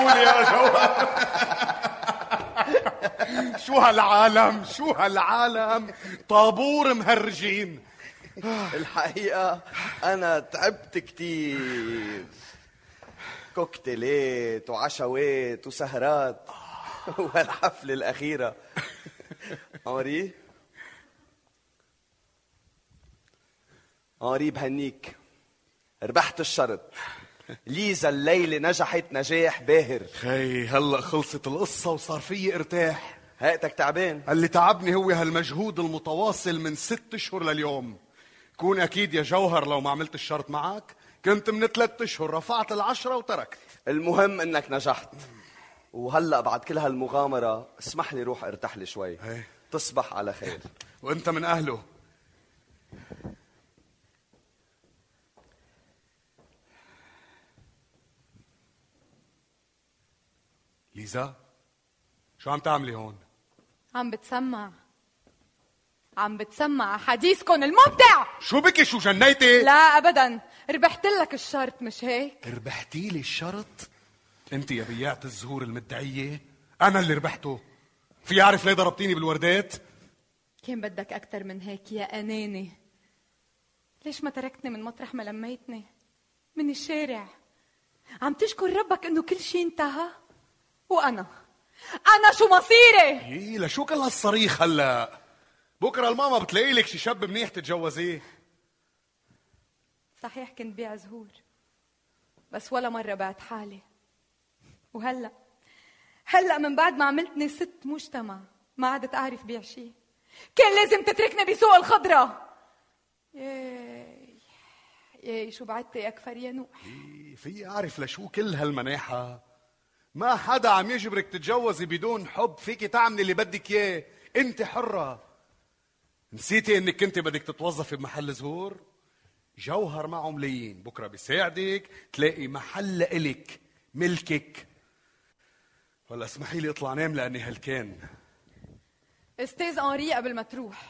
قولي يا جوهر. شو هالعالم طابور مهرجين. الحقيقة أنا تعبت كتير، كوكتيلات وعشوات وسهرات والحفلة الأخيرة. أنري بهنيك، ربحت الشرط. ليزا الليلة نجحت نجاح باهر. خي هلأ خلصت القصة وصار فيي ارتاح. هيئتك تعبان؟ اللي تعبني هو هالمجهود المتواصل من 6 أشهر لليوم. كون أكيد يا جوهر لو ما عملت الشرط معك كنت من 3 أشهر رفعت 10 وتركت. المهم انك نجحت. وهلأ بعد كل هالمغامرة اسمح لي روح ارتاح لي شوي. تصبح على خير. وانت من أهله. ليزا شو عم تعملي هون؟ عم بتسمع حديثكم الممتع. شو بكي؟ شو جنيتي؟ لا ابدا، ربحت لك الشرط مش هيك؟ ربحتي لي الشرط؟ انت يا بياعة الزهور المدعية انا اللي ربحته. في اعرف ليه ضربتيني بالوردات؟ كان بدك اكتر من هيك يا اناني. ليش ما تركتني من مطرح ما لميتني من الشارع؟ عم تشكر ربك انه كل شيء انتهى. وانا شو مصيري؟ ايه لشو كل هالصريخ هلا؟ بكره الماما بتلاقي لك شي شاب منيح تتجوزيه. صحيح كنت بيع زهور بس ولا مرة بعت حالي. وهلأ من بعد ما عملتني ست مجتمع ما عادت أعرف بيع شي. كان لازم تتركني بسوق الخضرة. ياي شو بعدتي أكفر يا نوح. في أعرف لشو كل هالمناحة؟ ما حدا عم يجبرك تتجوزي بدون حب. فيكي تعملي اللي بدك إياه، أنت حرة. نسيتي إنك كنت بدك تتوظفي بمحل زهور؟ جوهر معه ملايين، بكرة بيساعدك تلاقي محل إلك ملكك. ولا اسمحي لي اطلع نام لأني هلكان. استاذ أنري قبل ما تروح.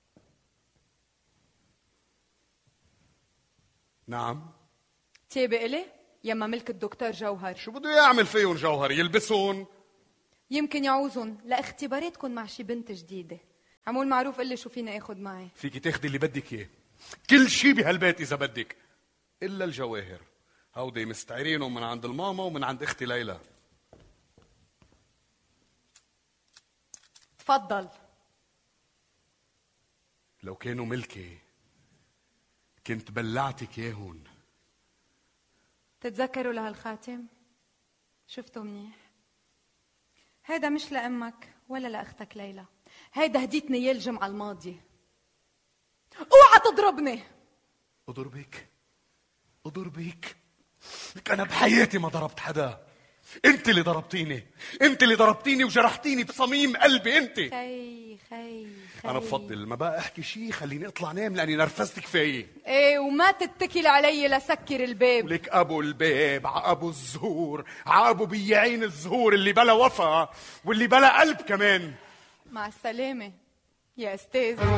نعم. تيابي إلي يما ملك الدكتور جوهر. شو بده يعمل فيهم جوهر؟ يلبسون؟ يمكن يعوزن لاختباراتكم مع شي بنت جديدة. عمول معروف قلي شو فيني اخد معي. فيكي تاخدي اللي بدك اياه، كل شي بهالبيت اذا بدك، الا الجواهر. هودي مستعيرينهم من عند الماما ومن عند اختي ليلى. تفضل. لو كانوا ملكي كنت بلعتك ياهن. تتذكروا لهالخاتم؟ شفتوا منيح؟ هيدا مش لأمك ولا لأختك ليلى، هيدا هديتني اياه الجمعة الماضية. اوعى تضربني. اضربك؟ لك انا بحياتي ما ضربت حدا. انت اللي ضربتيني وجرحتيني بصميم قلبي انت. خي انا بفضل ما بقى احكي شيء، خليني اطلع نام لاني نرفزت كفايه. ايه وما تتكل علي لسكر الباب. ولك ابو الباب عابو الزهور، عابو بياعين الزهور اللي بلا وفا واللي بلا قلب كمان. مع السلامة يا استاذ.